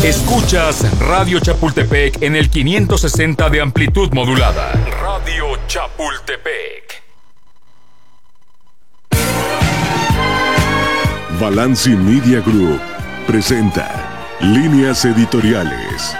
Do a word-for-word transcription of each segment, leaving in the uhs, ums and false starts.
Escuchas Radio Chapultepec en el quinientos sesenta de amplitud modulada. Radio Chapultepec. Balanci Media Group presenta Líneas Editoriales.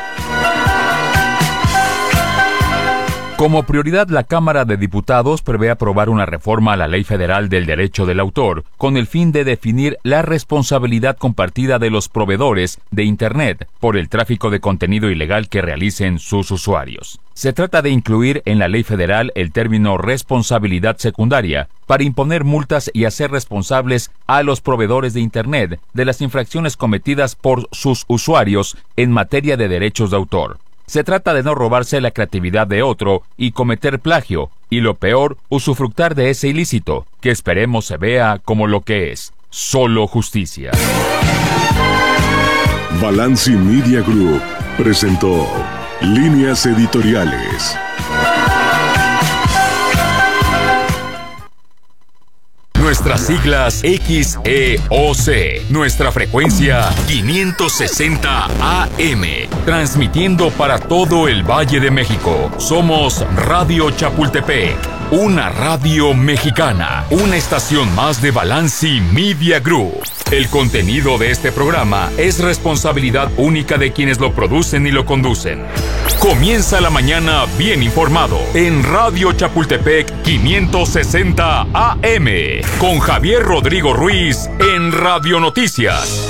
Como prioridad, la Cámara de Diputados prevé aprobar una reforma a la Ley Federal del Derecho del Autor, con el fin de definir la responsabilidad compartida de los proveedores de Internet por el tráfico de contenido ilegal que realicen sus usuarios. Se trata de incluir en la Ley Federal el término responsabilidad secundaria para imponer multas y hacer responsables a los proveedores de Internet de las infracciones cometidas por sus usuarios en materia de derechos de autor. Se trata de no robarse la creatividad de otro y cometer plagio, y lo peor, usufructar de ese ilícito, que esperemos se vea como lo que es, solo justicia. Balanci Media Group presentó Líneas Editoriales. Nuestras siglas X E O C. Nuestra frecuencia quinientos sesenta A M. Transmitiendo para todo el Valle de México. Somos Radio Chapultepec, una radio mexicana. Una estación más de Balanci Media Group. El contenido de este programa es responsabilidad única de quienes lo producen y lo conducen. Comienza la mañana bien informado en Radio Chapultepec quinientos sesenta A M con Javier Rodrigo Ruiz en Radio Noticias.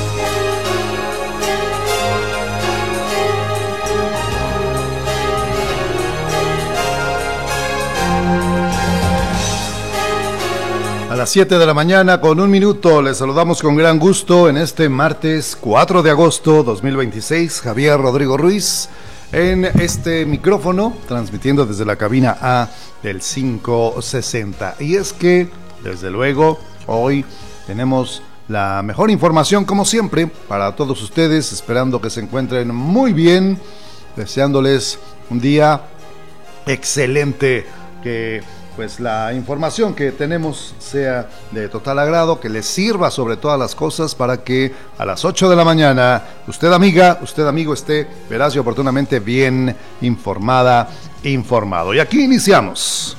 A las siete de la mañana con un minuto les saludamos con gran gusto en este martes cuatro de agosto dos mil veintiséis. Javier Rodrigo Ruiz en este micrófono, transmitiendo desde la cabina A del quinientos sesenta. Y es que, desde luego, hoy tenemos la mejor información, como siempre, para todos ustedes, esperando que se encuentren muy bien, deseándoles un día excelente, que pues la información que tenemos sea de total agrado, que les sirva sobre todas las cosas para que a las ocho de la mañana usted amiga, usted amigo esté veraz y oportunamente bien informada, informado. Y aquí iniciamos.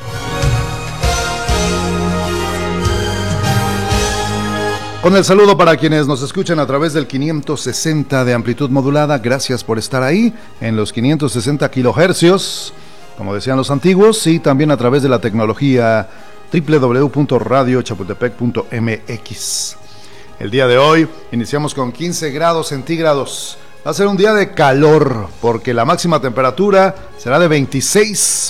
Con el saludo para quienes nos escuchan a través del quinientos sesenta de amplitud modulada, gracias por estar ahí en los quinientos sesenta kilohercios, como decían los antiguos, y también a través de la tecnología doble u doble u doble u punto radio chapultepec punto m x. El día de hoy iniciamos con quince grados centígrados. Va a ser un día de calor, porque la máxima temperatura será de veintiséis.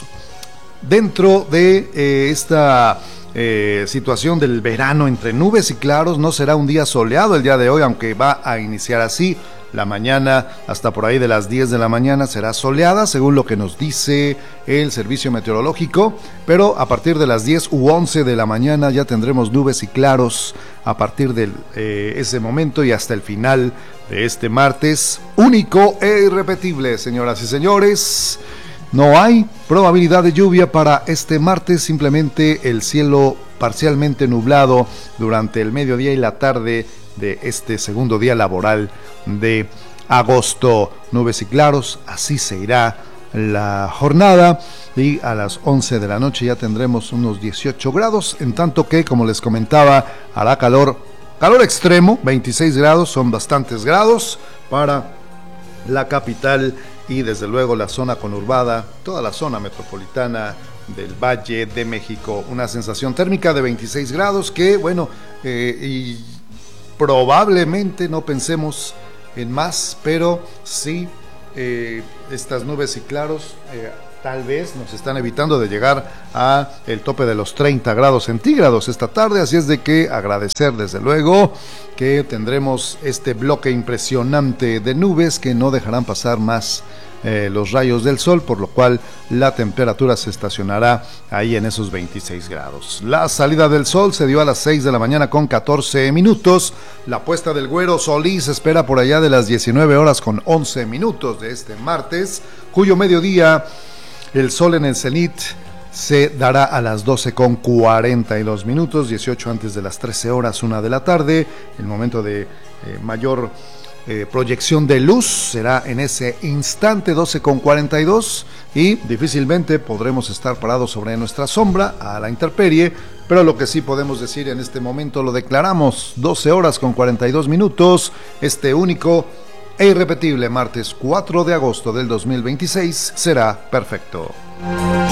Dentro de eh, esta eh, situación del verano entre nubes y claros, no será un día soleado el día de hoy, aunque va a iniciar así. La mañana, hasta por ahí de las diez de la mañana, será soleada, según lo que nos dice el servicio meteorológico, pero a partir de las diez u once de la mañana ya tendremos nubes y claros a partir de eh, ese momento y hasta el final de este martes, único e irrepetible, señoras y señores. No hay probabilidad de lluvia para este martes, simplemente el cielo parcialmente nublado durante el mediodía y la tarde de este segundo día laboral de agosto. Nubes y claros, así se irá la jornada, y a las once de la noche ya tendremos unos dieciocho grados, en tanto que, como les comentaba, hará calor, calor extremo, veintiséis grados, son bastantes grados para la capital y desde luego la zona conurbada, toda la zona metropolitana del Valle de México. Una sensación térmica de veintiséis grados que, bueno, eh, y probablemente no pensemos en más, pero sí, eh, estas nubes y claros eh, tal vez nos están evitando de llegar a el tope de los treinta grados centígrados esta tarde, así es de que agradecer desde luego que tendremos este bloque impresionante de nubes que no dejarán pasar más Eh, los rayos del sol, por lo cual la temperatura se estacionará ahí en esos veintiséis grados. La salida del sol se dio a las seis de la mañana con catorce minutos. La puesta del Güero Solís se espera por allá de las diecinueve horas con once minutos de este martes, cuyo mediodía el sol en el cenit se dará a las doce con cuarenta y dos minutos, dieciocho antes de las trece horas, una de la tarde, el momento de eh, mayor eh, proyección de luz será en ese instante doce con cuarenta y dos y difícilmente podremos estar parados sobre nuestra sombra a la intemperie, pero lo que sí podemos decir en este momento lo declaramos, doce horas con cuarenta y dos minutos, este único e irrepetible martes cuatro de agosto del dos mil veintiséis será perfecto.